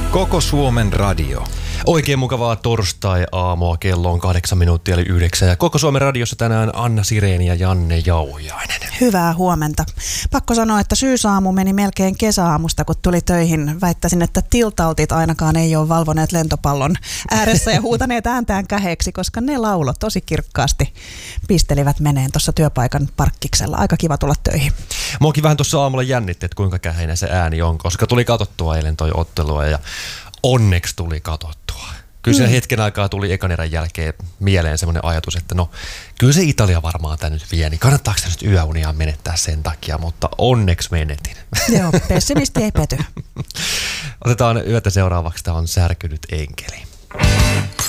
Koko Suomen radio. Oikein mukavaa torstai-aamua, kello on 8 minuuttia eli 9 ja Koko Suomen radiossa tänään Anna Sireeni ja Janne Jauhiainen. Hyvää huomenta. Pakko sanoa, että syysaamu meni melkein kesäaamusta, kun tuli töihin. Väittäisin, että tiltautit ainakaan ei ole valvoneet lentopallon ääressä ja huutaneet ääntään käheeksi, koska ne laulot tosi kirkkaasti pistelivät meneen tuossa työpaikan parkkiksella. Aika kiva tulla töihin. Muakin vähän tuossa aamulla jännitti, että kuinka käheinä se ääni on, koska tuli katsottua eilen toi ottelua ja onneksi tuli katsottua. Kyllä siinä hetken aikaa tuli ekan erän jälkeen mieleen semmoinen ajatus, että no kyllä se Italia varmaan tää nyt vie, niin kannattaako nyt yöunia menettää sen takia, mutta onneksi menetin. Joo, pessimisti ei pety. Otetaan yötä seuraavaksi, tää on Särkynyt enkeli.